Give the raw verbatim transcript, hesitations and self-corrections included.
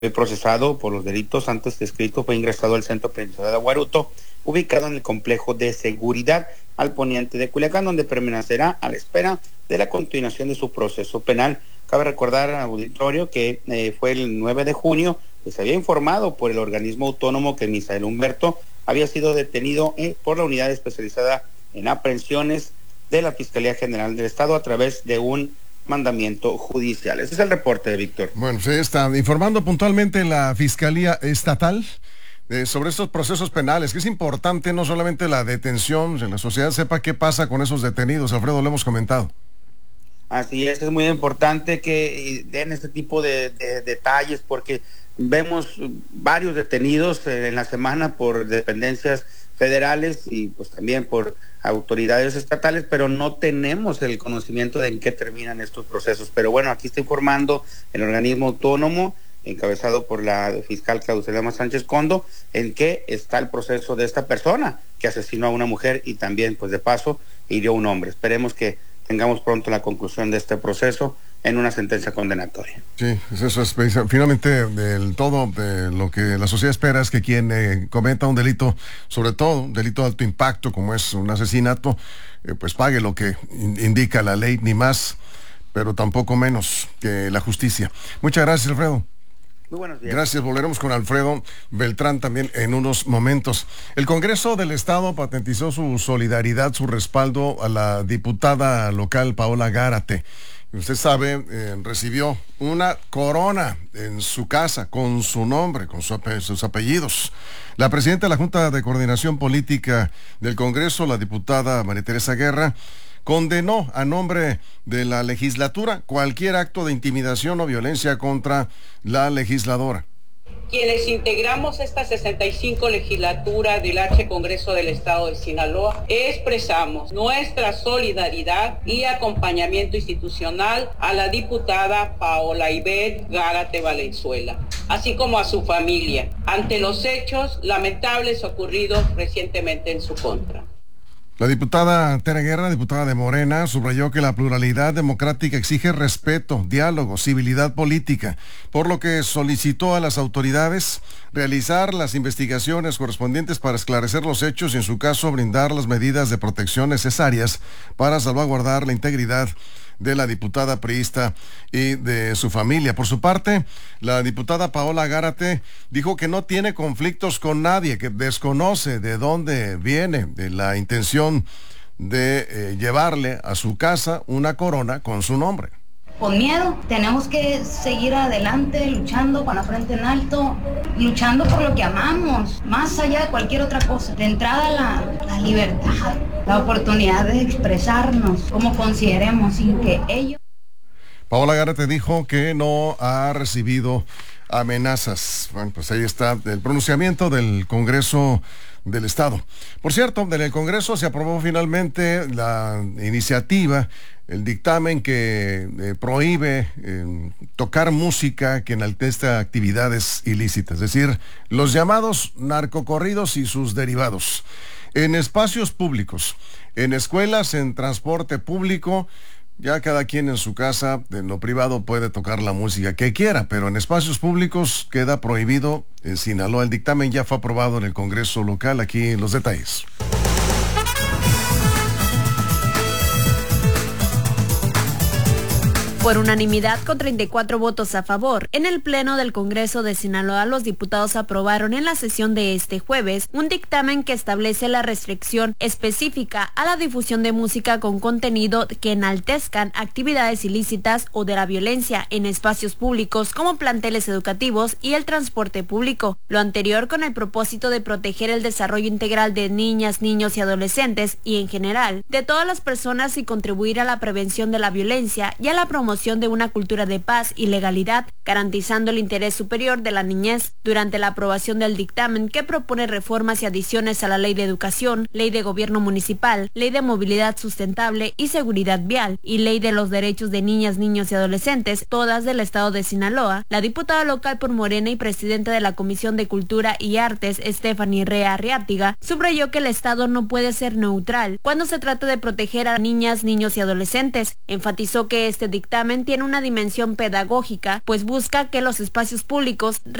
procesado por los delitos antes descritos, fue ingresado al centro penitenciario de Aguaruto, ubicado en el complejo de seguridad al poniente de Culiacán, donde permanecerá a la espera de la continuación de su proceso penal. Cabe recordar al auditorio que eh, fue el nueve de junio que se había informado por el organismo autónomo que Misael Humberto había sido detenido eh, por la unidad especializada en aprehensiones de la Fiscalía General del Estado a través de un mandamiento judicial. Ese es el reporte, Víctor. Bueno, se está informando puntualmente la Fiscalía Estatal eh, sobre estos procesos penales, que es importante no solamente la detención, que la sociedad sepa qué pasa con esos detenidos. Alfredo, lo hemos comentado. Así es, es muy importante que den este tipo de, de detalles, porque vemos varios detenidos en la semana por dependencias federales y pues también por autoridades estatales, pero no tenemos el conocimiento de en qué terminan estos procesos. Pero bueno, aquí está informando el organismo autónomo, encabezado por la fiscal Claudelema Sánchez Condo, en qué está el proceso de esta persona que asesinó a una mujer y también, pues de paso, hirió a un hombre. Esperemos que tengamos pronto la conclusión de este proceso en una sentencia condenatoria. Sí, eso es finalmente del todo de lo que la sociedad espera, es que quien eh, cometa un delito, sobre todo un delito de alto impacto como es un asesinato, eh, pues pague lo que in- indica la ley, ni más, pero tampoco menos que la justicia. Muchas gracias, Alfredo. Muy buenos días. Gracias, volveremos con Alfredo Beltrán también en unos momentos. El Congreso del Estado patentizó su solidaridad, su respaldo a la diputada local Paola Gárate. Usted sabe, eh, recibió una corona en su casa con su nombre, con su ape- sus apellidos. La presidenta de la Junta de Coordinación Política del Congreso, la diputada María Teresa Guerra, condenó a nombre de la legislatura cualquier acto de intimidación o violencia contra la legisladora. Quienes integramos esta sesenta y cinco legislatura del H Congreso del Estado de Sinaloa, expresamos nuestra solidaridad y acompañamiento institucional a la diputada Paola Ivette Gárate Valenzuela, así como a su familia, ante los hechos lamentables ocurridos recientemente en su contra. La diputada Tere Guerra, diputada de Morena, subrayó que la pluralidad democrática exige respeto, diálogo, civilidad política, por lo que solicitó a las autoridades realizar las investigaciones correspondientes para esclarecer los hechos y, en su caso, brindar las medidas de protección necesarias para salvaguardar la integridad de la diputada priista y de su familia. Por su parte, la diputada Paola Gárate dijo que no tiene conflictos con nadie, que desconoce de dónde viene de la intención de eh, llevarle a su casa una corona con su nombre. Con miedo, tenemos que seguir adelante, luchando con la frente en alto, luchando por lo que amamos, más allá de cualquier otra cosa. De entrada, la, la libertad, la oportunidad de expresarnos como consideremos, sin que ellos... Paola Gárate dijo que no ha recibido amenazas. Bueno, pues ahí está el pronunciamiento del Congreso del Estado. Por cierto, en el Congreso se aprobó finalmente la iniciativa, el dictamen que eh, prohíbe eh, tocar música que enaltezca actividades ilícitas, es decir, los llamados narcocorridos y sus derivados. En espacios públicos, en escuelas, en transporte público, ya cada quien en su casa, en lo privado, puede tocar la música que quiera, pero en espacios públicos queda prohibido en Sinaloa. El dictamen ya fue aprobado en el Congreso local. Aquí los detalles. Por unanimidad, con treinta y cuatro votos a favor, en el Pleno del Congreso de Sinaloa, los diputados aprobaron en la sesión de este jueves un dictamen que establece la restricción específica a la difusión de música con contenido que enaltezcan actividades ilícitas o de la violencia en espacios públicos como planteles educativos y el transporte público. Lo anterior con el propósito de proteger el desarrollo integral de niñas, niños y adolescentes y, en general, de todas las personas y contribuir a la prevención de la violencia y a la promoción de una cultura de paz y legalidad, garantizando el interés superior de la niñez. Durante la aprobación del dictamen, que propone reformas y adiciones a la Ley de Educación, Ley de Gobierno Municipal, Ley de Movilidad Sustentable y Seguridad Vial y Ley de los Derechos de Niñas, Niños y Adolescentes, todas del Estado de Sinaloa, la diputada local por Morena y presidenta de la Comisión de Cultura y Artes, Stephanie Rea Arriátiga, subrayó que el Estado no puede ser neutral cuando se trata de proteger a niñas, niños y adolescentes. Enfatizó que este dictamen dictamen tiene una dimensión pedagógica, pues busca que los espacios públicos